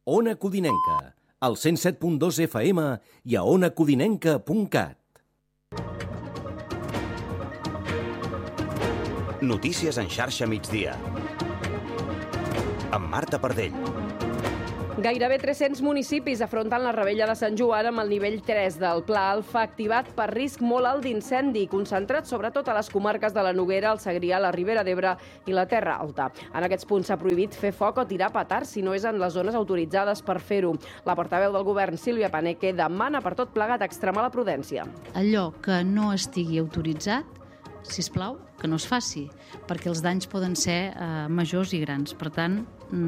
Ona Codinenca, al 107.2 FM i a onacodinenca.cat. Notícies en xarxa migdia. Amb Marta Pardell. Gairebé 300 municipis afronten la Revetlla de Sant Joan amb el nivell 3 del Pla Alfa activat per risc molt alt d'incendi, concentrat sobretot a les comarques de la Noguera, el Segrià, la Ribera d'Ebre i la Terra Alta. En aquests punts s'ha prohibit fer foc o tirar petards si no és en les zones autoritzades per fer-ho. La portaveu del govern, Sílvia Paneque, demana per tot plegat extremar la prudència. Allò que no estigui autoritzat, sisplau, que no es faci, perquè els danys poden ser majors i grans. Per tant,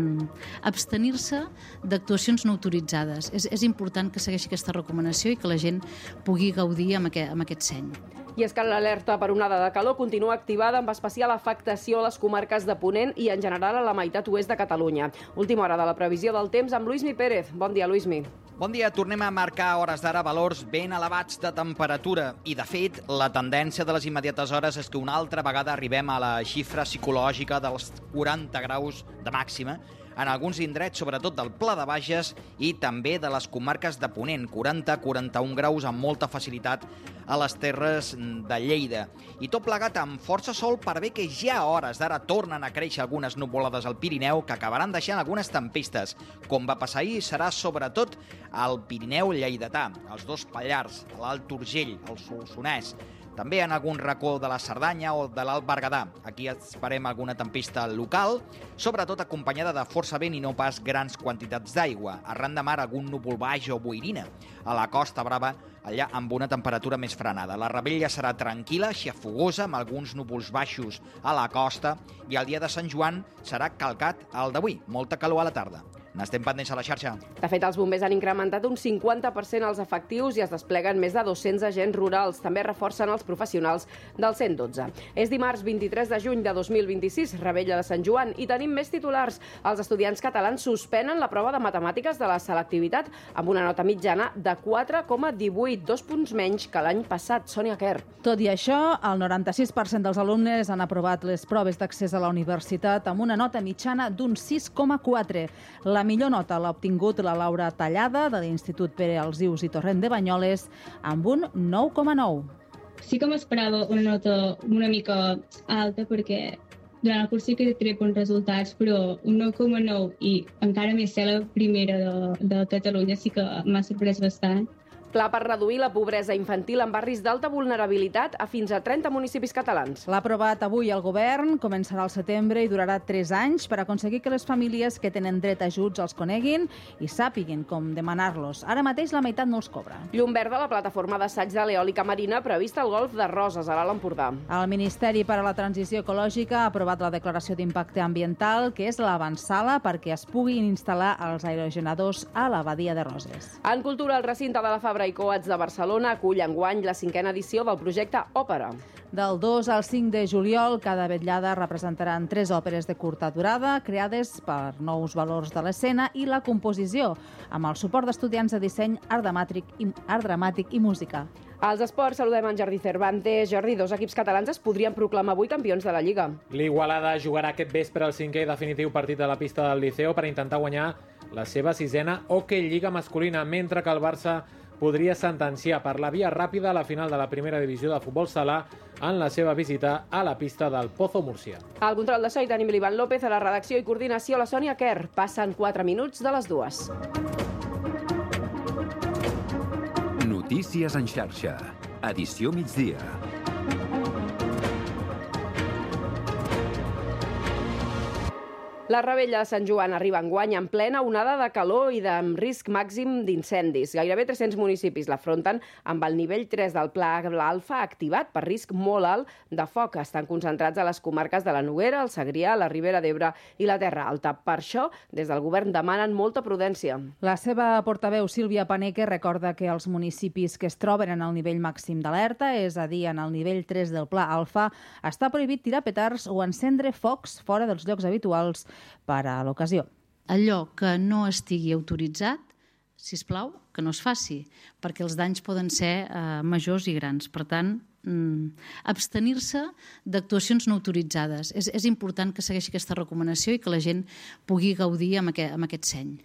abstenir-se d'actuacions no autoritzades. És important que segueixi aquesta recomanació i que la gent pugui gaudir amb aquest seny. I és que l'alerta per onada de calor continua activada amb especial afectació a les comarques de Ponent i en general a la meitat oest de Catalunya. Última hora de la previsió del temps amb Luismi Pérez. Bon dia, Luismi. Bon dia, tornem a marcar a hores d'ara valors ben elevats de temperatura i, de fet, la tendència de les immediates hores és que una altra vegada arribem a la xifra psicològica dels 40 graus de màxima en alguns indrets, sobretot del Pla de Bages i també de les comarques de Ponent, 40-41 graus amb molta facilitat a les terres de Lleida. I tot plegat amb força sol per bé que ja a hores d'ara tornen a créixer algunes nuvolades al Pirineu que acabaran deixant algunes tempestes. Com va passar ahir, serà sobretot al Pirineu lleidatà, els dos Pallars, l'Alt Urgell, el Solsonès, també en algun racó de la Cerdanya o de l'Alt Berguedà. Aquí esperem alguna tempesta local, sobretot acompanyada de força vent i no pas grans quantitats d'aigua. Arran de mar, algun núvol baix o boirina. A la Costa Brava, allà amb una temperatura més frenada. La Revetlla serà tranquil·la, xafogosa, amb alguns núvols baixos a la costa, i el dia de Sant Joan serà calcat al d'avui, molta calor a la tarda. N'estem pendents a la xarxa. De fet, els bombers han incrementat un 50% els efectius i es despleguen més de 200 agents rurals. També reforcen els professionals del 112. És dimarts 23 de juny de 2026, Revetlla de Sant Joan, i tenim més titulars. Els estudiants catalans suspenen la prova de matemàtiques de la selectivitat amb una nota mitjana de 4,18, 2 punts menys que l'any passat. Sònia Quer. Tot i això, el 96% dels alumnes han aprovat les proves d'accés a la universitat amb una nota mitjana d'un 6,4. La millor nota l'ha obtingut la Laura Tallada, de l'Institut Pere Alsius i Torrent de Banyoles, amb un 9,9. Sí que m'esperava una nota una mica alta perquè durant el curs sí que trec bons resultats, però un 9,9 i encara més ser la primera de Catalunya sí que m'ha sorprès bastant. Pla per reduir la pobresa infantil en barris d'alta vulnerabilitat a fins a 30 municipis catalans. L'ha aprovat avui el govern, començarà al setembre i durarà 3 anys per aconseguir que les famílies que tenen dret a ajuts els coneguin i sàpiguin com demanar-los. Ara mateix la meitat no els cobra. Llum verda a la plataforma d'assaig de l'eòlica marina prevista al golf de Roses, a l'Alt Empordà. El Ministeri per a la Transició Ecològica ha aprovat la declaració d'impacte ambiental, que és l'avantsala perquè es puguin instal·lar els aerogeneradors a la badia de Roses. En cultura, el recinte de la Fabra i Coats de Barcelona acull enguany la 5a edició del projecte Òpera. Del 2 al 5 de juliol, cada vetllada representaran 3 òperes de curta durada, creades per nous valors de l'escena i la composició, amb el suport d'estudiants de disseny, art dramàtic i música. Als esports saludem en Jordi Cervantes. Jordi, 2 equips catalans es podrien proclamar avui campions de la Lliga. L'Igualada jugarà aquest vespre el 5è i definitiu partit de la pista del Liceo per intentar guanyar la seva 6a Hockey Lliga masculina, mentre que el Barça podria sentenciar per la via ràpida a la final de la primera divisió de futbol sala en la seva visita a la pista del Pozo Murcia. Al control de so hi tenim l'Ivan López, a la redacció i coordinació la Sònia Quer. Passen 4 minuts de les 2. Notícies en xarxa. Edició migdia. La Revetlla de Sant Joan arriba enguany en plena onada de calor i amb risc màxim d'incendis. Gairebé 300 municipis l'afronten amb el nivell 3 del Pla Alfa activat per risc molt alt de foc. Estan concentrats a les comarques de la Noguera, el Segrià, la Ribera d'Ebre i la Terra Alta. Per això, des del govern demanen molta prudència. La seva portaveu, Sílvia Paneque, recorda que els municipis que es troben en el nivell màxim d'alerta, és a dir, en el nivell 3 del Pla Alfa, està prohibit tirar petards o encendre focs fora dels llocs habituals per a l'ocasió. Allò que no estigui autoritzat, sisplau, que no es faci, perquè els danys poden ser majors i grans. Per tant, abstenir-se d'actuacions no autoritzades. És important que segueixi aquesta recomanació i que la gent pugui gaudir amb aquest seny.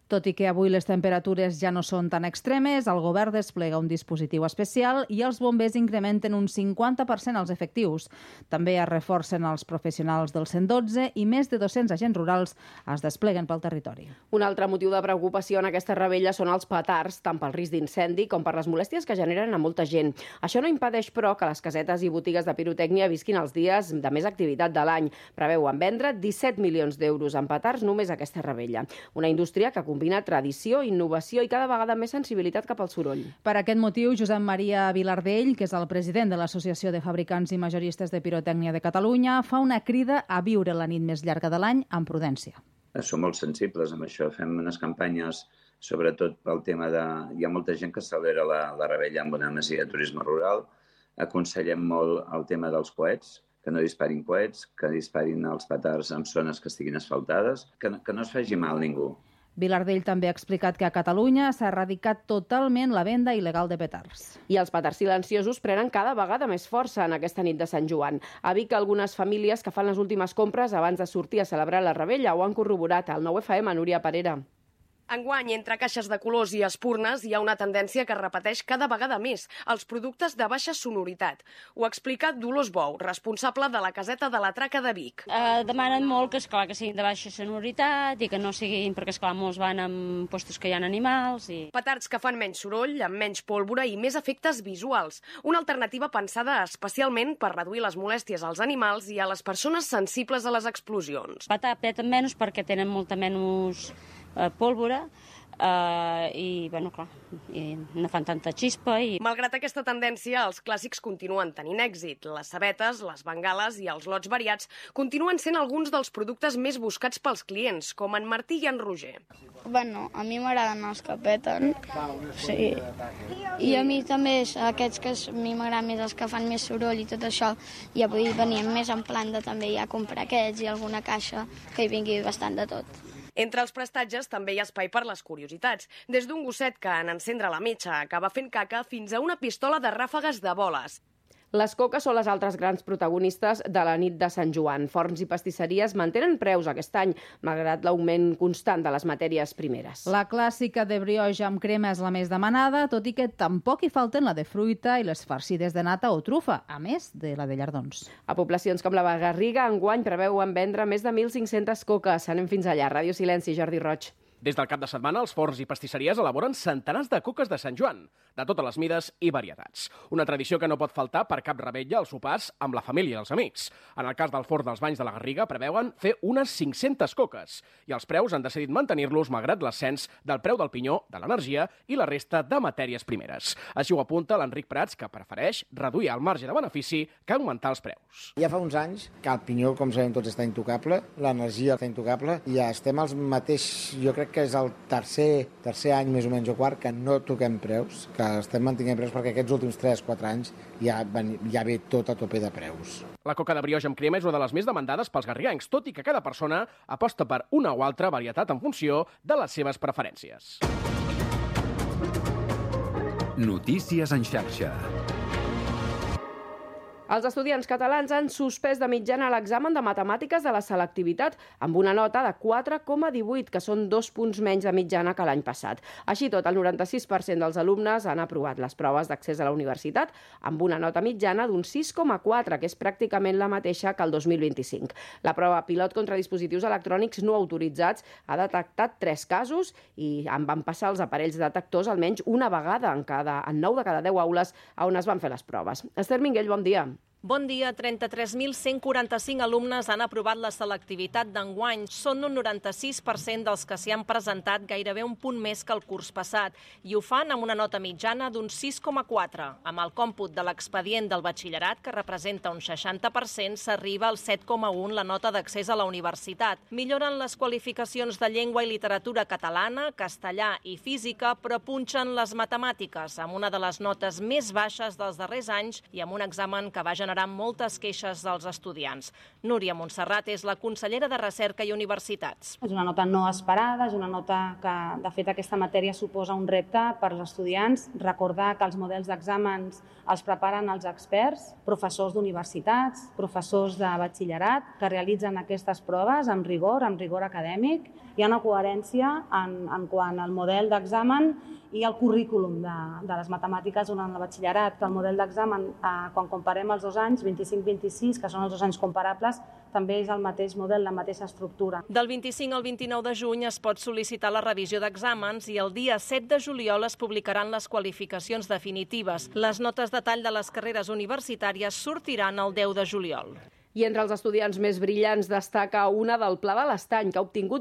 Tot i que avui les temperatures ja no són tan extremes, el govern desplega un dispositiu especial i els bombers incrementen un 50% els efectius. També es reforcen els professionals del 112 i més de 200 agents rurals es despleguen pel territori. Un altre motiu de preocupació en aquesta rebella són els petards, tant pel risc d'incendi com per les molèsties que generen a molta gent. Això no impedeix, però, que les casetes i botigues de pirotècnia visquin els dies de més activitat de l'any. Preveuen vendre 17 milions d'euros en petards només aquesta rebella. Una indústria que combina tradició, innovació i cada vegada més sensibilitat cap al soroll. Per aquest motiu, Josep Maria Vilardell, que és el president de l'Associació de Fabricants i Majoristes de Pirotècnia de Catalunya, fa una crida a viure la nit més llarga de l'any amb prudència. Som molt sensibles amb això. Fem unes campanyes, sobretot pel tema de... Hi ha molta gent que celebra la rebella amb una masia de turisme rural. Aconsellem molt el tema dels coets, que no disparin coets, que disparin els petards en zones que estiguin asfaltades, que no es faci mal ningú. Vilardell també ha explicat que a Catalunya s'ha erradicat totalment la venda il·legal de petards. I els petards silenciosos prenen cada vegada més força en aquesta nit de Sant Joan. A Vic, algunes famílies que fan les últimes compres abans de sortir a celebrar la rebella ho han corroborat. Al 9FM, Núria Parera. Enguany, entre caixes de colors i espurnes, hi ha una tendència que es repeteix cada vegada més, els productes de baixa sonoritat. Ho explica Dolors Bou, responsable de la caseta de la Traca de Vic. Demanen molt que, esclar, que siguin de baixa sonoritat i que no siguin, perquè esclar, molts van en postos que hi ha animals. Petards que fan menys soroll, amb menys pólvora i més efectes visuals. Una alternativa pensada especialment per reduir les molèsties als animals i a les persones sensibles a les explosions. Petard peten menys perquè tenen molta menys pólvora i, bueno, clar, i no fan tanta xispa. Malgrat aquesta tendència, els clàssics continuen tenint èxit. Les sabetes, les bengales i els lots variats continuen sent alguns dels productes més buscats pels clients, com en Martí i en Roger. Bueno, a mi m'agraden els que peten, sí. I a mi també aquests que a mi m'agraden més els que fan més soroll i tot això, i avui veníem més en plan de també ja comprar aquests i alguna caixa que hi vingui bastant de tot. Entre els prestatges també hi ha espai per les curiositats, des d'un gosset que en encendre la metxa acaba fent caca fins a una pistola de ràfegues de boles. Les coques són les altres grans protagonistes de la nit de Sant Joan. Forns i pastisseries mantenen preus aquest any, malgrat l'augment constant de les matèries primeres. La clàssica de brioche amb crema és la més demanada, tot i que tampoc hi falten la de fruita i les farcides de nata o trufa, a més de la de llardons. A poblacions com la Garriga, enguany preveuen vendre més de 1.500 coques. Anem fins allà. Ràdio Silenci, Jordi Roig. Des del cap de setmana, els forns i pastisseries elaboren centenars de coques de Sant Joan, de totes les mides i varietats. Una tradició que no pot faltar per cap rebella als sopars amb la família i els amics. En el cas del forn dels Banys de la Garriga, preveuen fer unes 500 coques, i els preus han decidit mantenir-los malgrat l'ascens del preu del pinyó, de l'energia i la resta de matèries primeres. Així ho apunta l'Enric Prats, que prefereix reduir el marge de benefici que augmentar els preus. Ja fa uns anys que el pinyó, com sabem tots, està intocable, l'energia està intocable, i ja estem als mateix, jo crec que és el tercer any més o menys o quart que no toquem preus, que estem mantenint preus perquè aquests últims 3-4 anys ja ve tot a tope de preus. La coca de brioche amb crema és una de les més demandades pels garriguencs, tot i que cada persona aposta per una o altra varietat en funció de les seves preferències. Notícies en xarxa. Els estudiants catalans han suspès de mitjana l'examen de matemàtiques de la selectivitat amb una nota de 4,18, que són 2 punts menys de mitjana que l'any passat. Així tot, el 96% dels alumnes han aprovat les proves d'accés a la universitat amb una nota mitjana d'un 6,4, que és pràcticament la mateixa que el 2025. La prova pilot contra dispositius electrònics no autoritzats ha detectat 3 casos i en van passar els aparells detectors almenys una vegada en 9 de cada 10 aules on es van fer les proves. Esther Minguell, bon dia. Bon dia. 33.145 alumnes han aprovat la selectivitat d'enguany. Són un 96% dels que s'hi han presentat, gairebé un punt més que el curs passat, i ho fan amb una nota mitjana d'un 6,4. Amb el còmput de l'expedient del batxillerat, que representa un 60%, s'arriba al 7,1 la nota d'accés a la universitat. Milloren les qualificacions de llengua i literatura catalana, castellà i física, però punxen les matemàtiques, amb una de les notes més baixes dels darrers anys i amb un examen que va generar moltes queixes dels estudiants. Núria Montserrat és la consellera de Recerca i Universitats. És una nota no esperada, és una nota que, de fet, aquesta matèria suposa un repte per als estudiants. Recordar que els models d'exàmens els preparen els experts, professors d'universitats, professors de batxillerat, que realitzen aquestes proves amb rigor acadèmic. hi ha una coherència en quant al model d'examen i el currículum de les matemàtiques durant el batxillerat. El model d'examen, quan comparem els 2 anys, 25-26, que són els 2 anys comparables, també és el mateix model, la mateixa estructura. Del 25 al 29 de juny es pot sol·licitar la revisió d'exàmens i el dia 7 de juliol es publicaran les qualificacions definitives. Les notes de tall de les carreres universitàries sortiran el 10 de juliol. I entre els estudiants més brillants destaca una del Pla de l'Estany, que ha obtingut